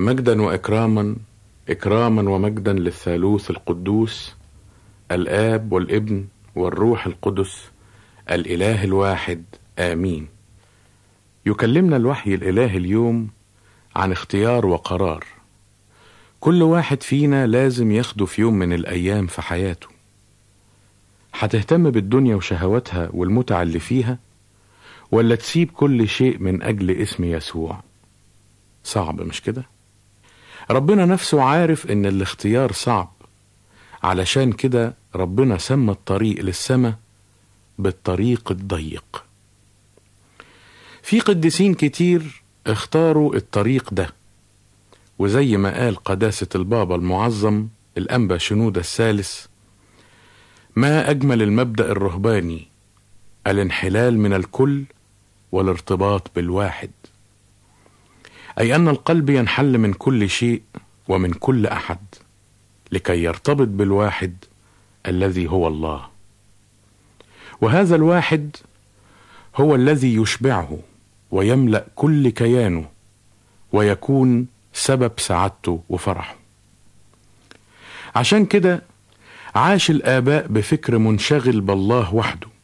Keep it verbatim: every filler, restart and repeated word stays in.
مجدا وإكراما إكراما ومجدا للثالوث القدوس الآب والابن والروح القدس الإله الواحد آمين. يكلمنا الوحي الإلهي اليوم عن اختيار وقرار كل واحد فينا لازم ياخده في يوم من الأيام في حياته. هتهتم بالدنيا وشهواتها والمتع اللي فيها، ولا تسيب كل شيء من أجل اسم يسوع؟ صعب مش كده؟ ربنا نفسه عارف ان الاختيار صعب، علشان كده ربنا سمى الطريق للسماء بالطريق الضيق. في قديسين كتير اختاروا الطريق ده، وزي ما قال قداسة البابا المعظم الأنبا شنودة الثالث: ما أجمل المبدأ الرهباني، الانحلال من الكل والارتباط بالواحد، أي أن القلب ينحل من كل شيء ومن كل أحد لكي يرتبط بالواحد الذي هو الله. وهذا الواحد هو الذي يشبعه ويملأ كل كيانه ويكون سبب سعادته وفرحه. عشان كده عاش الآباء بفكر منشغل بالله وحده،